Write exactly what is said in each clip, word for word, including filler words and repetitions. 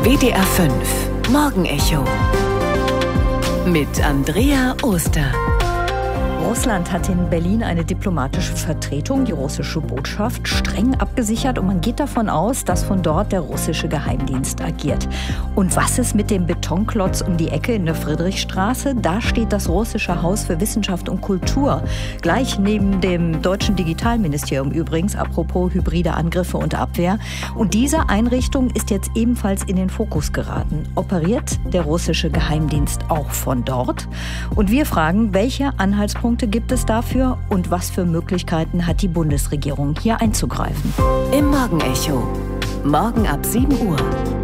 W D R fünf Morgenecho mit Andrea Oster. Russland hat in Berlin eine diplomatische Vertretung, die russische Botschaft, streng abgesichert und man geht davon aus, dass von dort der russische Geheimdienst agiert. Und was ist mit dem Betonklotz um die Ecke in der Friedrichstraße? Da steht das russische Haus für Wissenschaft und Kultur, gleich neben dem deutschen Digitalministerium übrigens, apropos hybride Angriffe und Abwehr. Und diese Einrichtung ist jetzt ebenfalls in den Fokus geraten. Operiert der russische Geheimdienst auch von dort? Und wir fragen, welche Anhaltspunkte gibt es dafür und was für Möglichkeiten hat die Bundesregierung, hier einzugreifen? Im Morgenecho. Morgen ab sieben Uhr.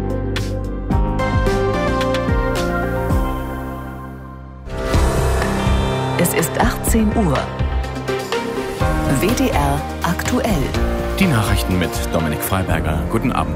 Es ist achtzehn Uhr. W D R aktuell. Die Nachrichten mit Dominik Freiberger. Guten Abend.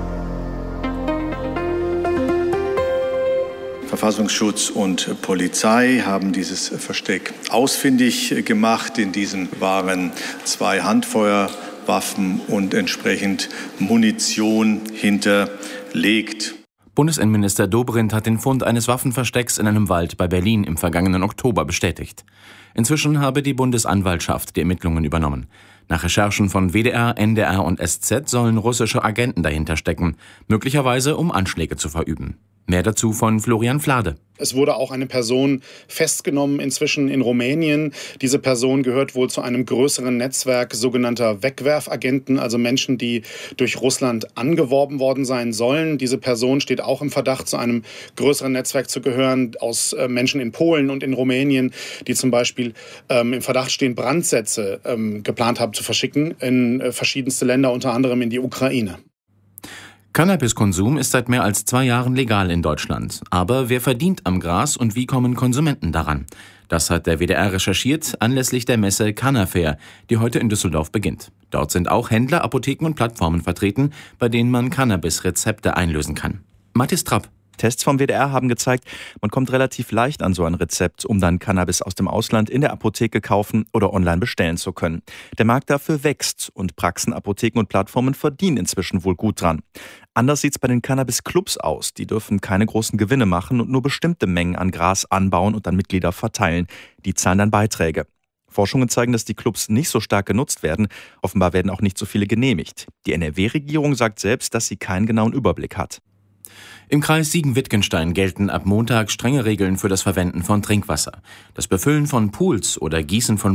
Verfassungsschutz und Polizei haben dieses Versteck ausfindig gemacht. In diesem waren zwei Handfeuerwaffen und entsprechend Munition hinterlegt. Bundesinnenminister Dobrindt hat den Fund eines Waffenverstecks in einem Wald bei Berlin im vergangenen Oktober bestätigt. Inzwischen habe die Bundesanwaltschaft die Ermittlungen übernommen. Nach Recherchen von W D R, N D R und S Z sollen russische Agenten dahinter stecken, möglicherweise um Anschläge zu verüben. Mehr dazu von Florian Flade. Es wurde auch eine Person festgenommen inzwischen in Rumänien. Diese Person gehört wohl zu einem größeren Netzwerk sogenannter Wegwerfagenten, also Menschen, die durch Russland angeworben worden sein sollen. Diese Person steht auch im Verdacht, zu einem größeren Netzwerk zu gehören aus äh, Menschen in Polen und in Rumänien, die zum Beispiel ähm, im Verdacht stehen, Brandsätze ähm, geplant haben zu verschicken in äh, verschiedenste Länder, unter anderem in die Ukraine. Cannabiskonsum ist seit mehr als zwei Jahren legal in Deutschland. Aber wer verdient am Gras und wie kommen Konsumenten daran? Das hat der W D R recherchiert anlässlich der Messe Cannafair, die heute in Düsseldorf beginnt. Dort sind auch Händler, Apotheken und Plattformen vertreten, bei denen man Cannabis-Rezepte einlösen kann. Mathis Trapp. Tests vom W D R haben gezeigt, man kommt relativ leicht an so ein Rezept, um dann Cannabis aus dem Ausland in der Apotheke kaufen oder online bestellen zu können. Der Markt dafür wächst und Praxen, Apotheken und Plattformen verdienen inzwischen wohl gut dran. Anders sieht's bei den Cannabis-Clubs aus. Die dürfen keine großen Gewinne machen und nur bestimmte Mengen an Gras anbauen und an Mitglieder verteilen. Die zahlen dann Beiträge. Forschungen zeigen, dass die Clubs nicht so stark genutzt werden. Offenbar werden auch nicht so viele genehmigt. Die N R W-Regierung sagt selbst, dass sie keinen genauen Überblick hat. Im Kreis Siegen-Wittgenstein gelten ab Montag strenge Regeln für das Verwenden von Trinkwasser. Das Befüllen von Pools oder Gießen von